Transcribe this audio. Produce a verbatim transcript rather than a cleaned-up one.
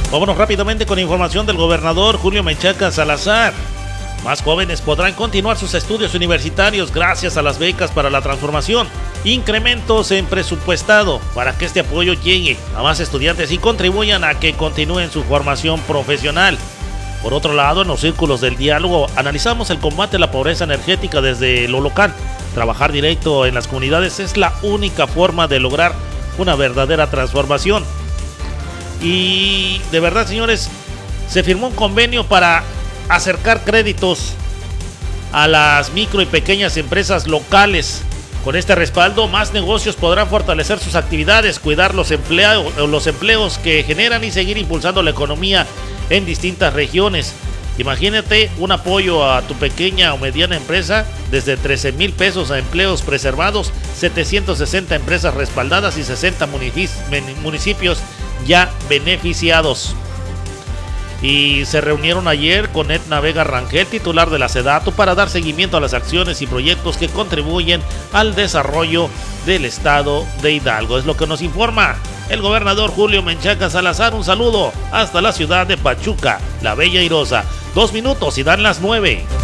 Vámonos rápidamente con información del gobernador Julio Menchaca Salazar. Más jóvenes podrán continuar sus estudios universitarios gracias a las becas para la transformación. Incrementos en presupuestado para que este apoyo llegue a más estudiantes y contribuyan a que continúen su formación profesional. Por otro lado, en los círculos del diálogo analizamos el combate a la pobreza energética desde lo local. Trabajar directo en las comunidades es la única forma de lograr una verdadera transformación. Y de verdad, señores, se firmó un convenio para acercar créditos a las micro y pequeñas empresas locales. Con este respaldo, más negocios podrán fortalecer sus actividades, cuidar los empleados, los empleos que generan y seguir impulsando la economía en distintas regiones. Imagínate un apoyo a tu pequeña o mediana empresa desde trece mil pesos a empleos preservados, setecientas sesenta empresas respaldadas y sesenta municipios ya beneficiados. Y se reunieron ayer con Edna Vega Rangel, titular de la SEDATU, para dar seguimiento a las acciones y proyectos que contribuyen al desarrollo del estado de Hidalgo. Es lo que nos informa el gobernador Julio Menchaca Salazar. Un saludo hasta la ciudad de Pachuca, la Bella Airosa. Dos minutos y dan las nueve.